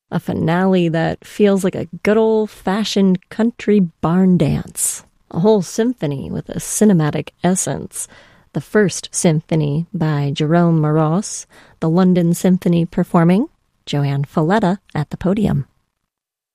A finale that feels like a good old-fashioned country barn dance. A whole symphony with a cinematic essence. The First Symphony by Jerome Moross, the London Symphony performing, Joanne Falletta at the podium.